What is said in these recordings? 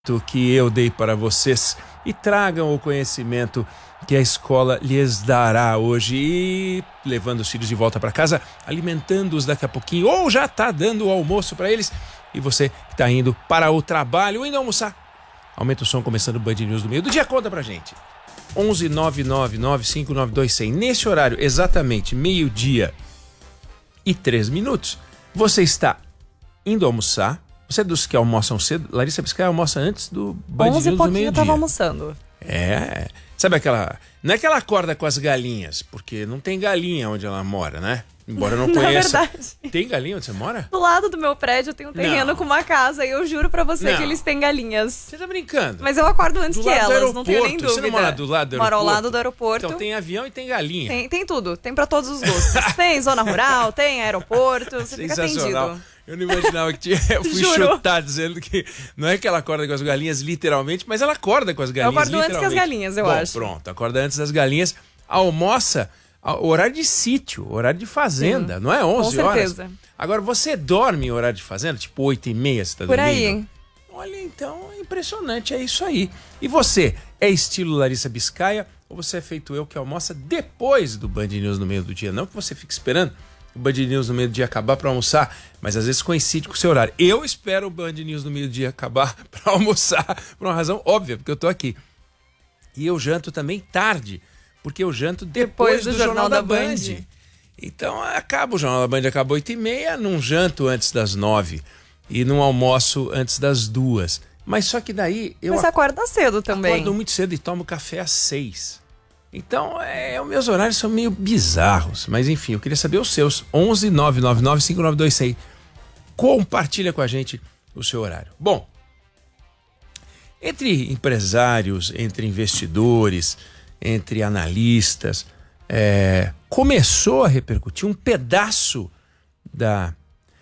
que eu dei para vocês e tragam o conhecimento que a escola lhes dará hoje e levando os filhos de volta para casa, alimentando-os daqui a pouquinho ou já está dando o almoço para eles e você que está indo para o trabalho, indo almoçar. Aumenta o som, começando o Band News do meio do dia, conta pra gente. 11 999 592 100. Nesse horário, exatamente meio-dia e 3 minutos, você está indo almoçar. Você é dos que almoçam cedo? Larissa Biscay almoça antes do Band News do meio-dia. Eu tava almoçando. É. Sabe aquela... Não é que ela acorda com as galinhas, porque não tem galinha onde ela mora, né? Embora eu não conheça. Na verdade. Tem galinha onde você mora? Do lado do meu prédio tem um terreno com uma casa e eu juro pra você que eles têm galinhas. Você tá brincando? Mas eu acordo antes que elas, não tenho nem dúvida. Você não mora do lado do aeroporto? Moro ao lado do aeroporto. Então tem avião e tem galinha. Tem tudo, tem pra todos os gostos. Tem zona rural, tem aeroporto, você fica atendido. Eu não imaginava que tinha. Eu fui chutar dizendo que não é que ela acorda com as galinhas literalmente, mas ela acorda com as galinhas. Eu acordo antes que as galinhas, eu acho. Pronto, acorda antes das galinhas, almoça, horário de sítio, horário de fazenda, não é 11 com horas? certeza. Agora, você dorme em horário de fazenda? Tipo 8h30 você tá Por dormindo? aí. Olha, então, é impressionante, é isso aí. E você, é estilo Larissa Biscaia ou você é feito eu que almoça depois do Band News no meio do dia? Não que você fique esperando o Band News no meio do dia acabar para almoçar, mas às vezes coincide com o seu horário. Eu espero o Band News no meio do dia acabar para almoçar, por uma razão óbvia, porque eu tô aqui. E eu janto também tarde, porque eu janto depois do Jornal da Band. Então acaba o Jornal da Band, acaba 8h30, não janto antes das 9 e não almoço antes das 2. Mas só que daí eu... Mas você acorda cedo também. Acordo muito cedo e tomo café às 6. Então, os meus horários são meio bizarros. Mas enfim, eu queria saber os seus. 11 999 592 100. Compartilha com a gente o seu horário. Bom, entre empresários, entre investidores, entre analistas, começou a repercutir um pedaço da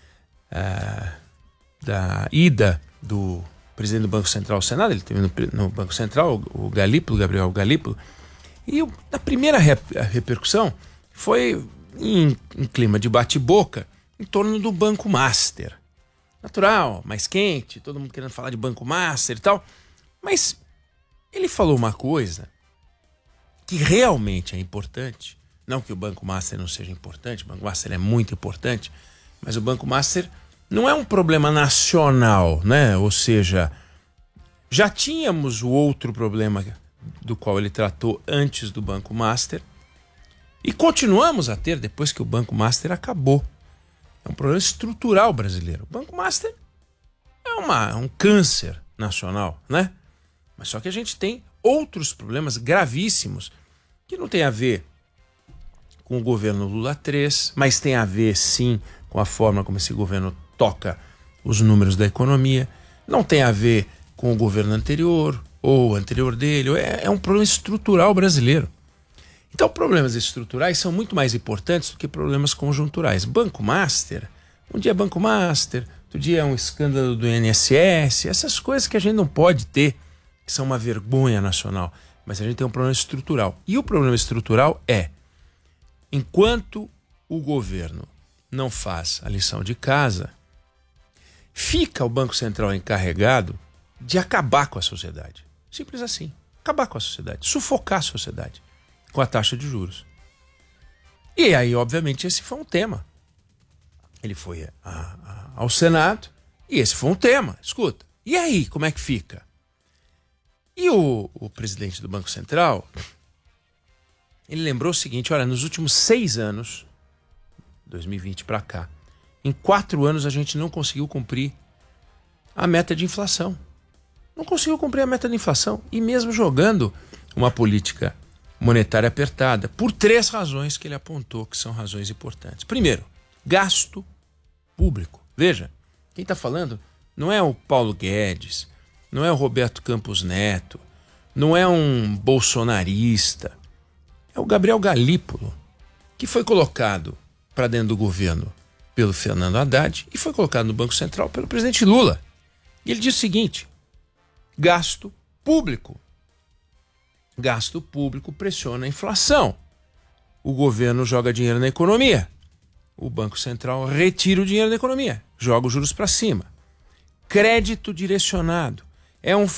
ida do presidente do Banco Central ao Senado. Ele esteve no Banco Central, o Galípolo, Gabriel Galípolo. E a primeira repercussão foi em clima de bate-boca em torno do Banco Master. Natural, mais quente, todo mundo querendo falar de Banco Master e tal. Mas ele falou uma coisa que realmente é importante. Não que o Banco Master não seja importante, o Banco Master é muito importante, mas o Banco Master não é um problema nacional, né? Ou seja, já tínhamos o outro problema do qual ele tratou antes do Banco Master e continuamos a ter depois que o Banco Master acabou. É um problema estrutural brasileiro. O Banco Master é um câncer nacional, né? Mas só que a gente tem outros problemas gravíssimos que não tem a ver com o governo Lula III, mas tem a ver sim com a forma como esse governo toca os números da economia, não tem a ver com o governo anterior ou anterior dele, é um problema estrutural brasileiro. Então, problemas estruturais são muito mais importantes do que problemas conjunturais. Banco Master, um dia é Banco Master, outro dia é um escândalo do INSS, essas coisas que a gente não pode ter, que são uma vergonha nacional, mas a gente tem um problema estrutural. E o problema estrutural é, enquanto o governo não faz a lição de casa, fica o Banco Central encarregado de acabar com a sociedade. Simples assim. Acabar com a sociedade. Sufocar a sociedade com a taxa de juros. E aí, obviamente, esse foi um tema. Ele foi ao Senado e esse foi um tema. Escuta. E aí, como é que fica? E o presidente do Banco Central, ele lembrou o seguinte, olha, nos últimos 6 anos, 2020 para cá, em 4 anos a gente não conseguiu cumprir a meta de inflação. Não conseguiu cumprir a meta de inflação. E mesmo jogando uma política monetária apertada, por 3 razões que ele apontou que são razões importantes. Primeiro, gasto público. Veja, quem está falando não é o Paulo Guedes, não é o Roberto Campos Neto, não é um bolsonarista, é o Gabriel Galípolo, que foi colocado para dentro do governo pelo Fernando Haddad e foi colocado no Banco Central pelo presidente Lula. E ele diz o seguinte, gasto público. Gasto público pressiona a inflação. O governo joga dinheiro na economia. O Banco Central retira o dinheiro da economia, joga os juros para cima. Crédito direcionado. É um